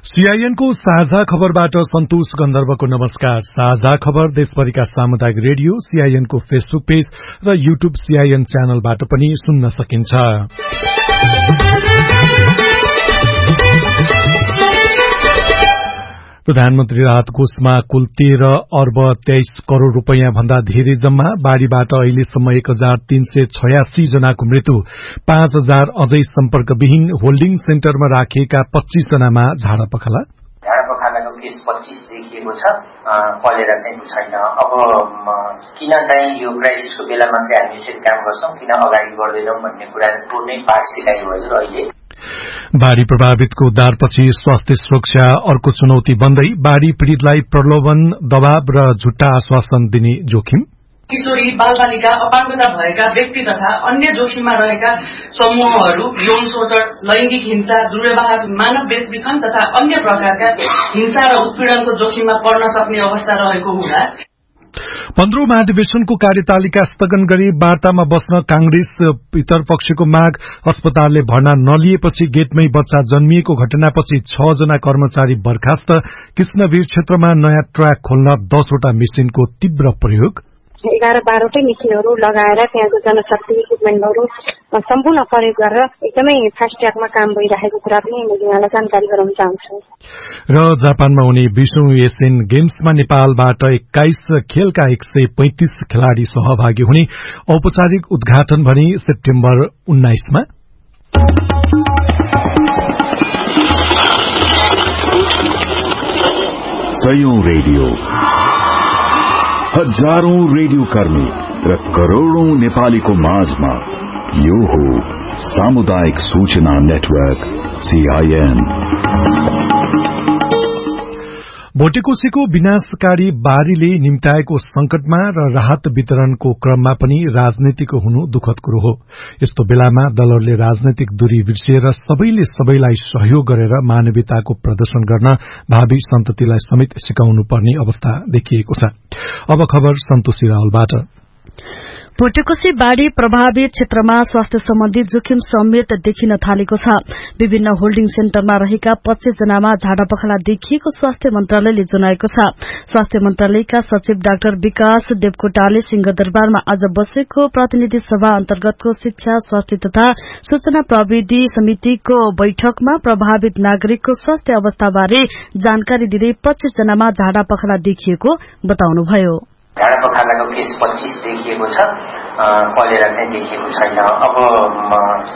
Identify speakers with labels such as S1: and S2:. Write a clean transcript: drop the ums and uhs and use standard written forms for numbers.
S1: CIN को साझा खबरबाट सन्तोष गन्धर्वको नमस्कार। साझा खबर देशभरिका सामुदायिक रेडियो सीआईएन को फेसबुक पेज र यूट्यूब सीआईएन च्यानलबाट पनि सुन्न सकिन्छ। प्रधानमन्त्री राहत कोषमा कुल 13 अर्ब 23 करोड़ रूपैयाँ भन्दा धेरै जम्मा। बाढ़ीबाट अहिलेसम्म 1386 जनाको मृत्यु, 5000 अझै सम्पर्कविहीन। होल्डिङ सेन्टरमा राखिएका 25 जनामा झाडा पखाला
S2: केस 25 देखिएको छ। कलेरा चाहिँ छैन। अब किन चाहिँ यो क्राइसिसको बेला मात्रै हामी यसरी काम गर्छौं, किन अगाडि बढ्दैनौं भन्ने कुराको नै पाठ सिकाइयो अहिले।
S1: बाढ़ी प्रभावितको उद्धारपछि स्वास्थ्य सुरक्षा अर्को चुनौती बन्दै। बाढ़ी पीड़ितलाई प्रलोभन, दबाव र झुट्टा आश्वासन दिने जोखिम।
S3: किशोरी, बालबालिका, अपाङ्गता भएका व्यक्ति तथा अन्य जोखिममा रहेका समूहहरू यौन शोषण, लैंगिक हिंसा, दुर्व्यवहार, मानव बेचबिखन तथा अन्य प्रकारका हिंसा र उत्पीड़नको जोखिममा पर्न सक्ने अवस्था रहेको हुँदा
S1: 15औं महाधिवेशनको कार्यतालिका स्थगन गरी वार्तामा बस्न कांग्रेस पितरपक्षको माग। अस्पतालले भर्ना नलिएपछि गेटमै बच्चा जन्मिएको घटनापछि 6 जना कर्मचारी बर्खास्त। कृष्णवीर क्षेत्रमा नयाँ ट्र्याक खोल्न 10 वटा मेसिनको तीव्र प्रयोग।
S4: 11-12 मेसिनहरू लगाएर त्यहाँको जनशक्ति इक्विपमेन्टहरू सम्पूर्ण प्रयोग गरेर एकदमै फास्ट ट्र्याकमा काम भइरहेको कुरा पनि मैले यहाँलाई जानकारी गराउन चाहन्छु।
S1: र जापानमा हुने 20औं एशियन गेम्समा नेपालबाट 21 खेलका 135 खेलाड़ी सहभागी हुने। औपचारिक उद्घाटन भने सेप्टेम्बर 19 मा।
S5: सयौं रेडियो, हजारौं रेडियो कर्मी र करोड़ौं नेपालीको माझमा यो हो सामुदायिक सूचना नेटवर्क सीआईएन।
S1: भोटेकोशीको विनाशकारी बाढ़ीले निम्ताएको संकटमा र राहत वितरणको क्रममा पनि राजनीतिक हुनु दुखद कुरो हो। यस्तो बेलामा दलहरूले राजनैतिक दूरी बिर्सिएर सबैले सबैलाई सहयोग गरेर मानवीयताको प्रदर्शन गर्न भावी सन्ततिलाई समेत सिकाउनु पर्ने अवस्था देखिएको छ। अब खबर सन्तोषी रावलबाट।
S6: भोटेकोशी बाढ़ी प्रभावित क्षेत्रमा स्वास्थ्य सम्बन्धी जोखिम समेत देखिन थालेको छ। विभिन्न होल्डिङ सेन्टरमा रहेका 25 जनामा झाडा पखाला देखिएको स्वास्थ्य मन्त्रालयले जनाएको छ। स्वास्थ्य मन्त्रालयका सचिव डाक्टर विकास देवकोटाले सिंहदरबारमा आज बसेको प्रतिनिधि सभा अन्तर्गतको शिक्षा, स्वास्थ्य तथा सूचना प्रविधि समितिको बैठकमा प्रभावित नागरिकको स्वास्थ्य अवस्थाबारे जानकारी दिँदै 25 जनामा झाडा पखाला देखिएको बताउनुभयो।
S2: झाडा पखालाको केस 25 देखिएको छ। कलेरा चाहिँ देखिएको छैन। अब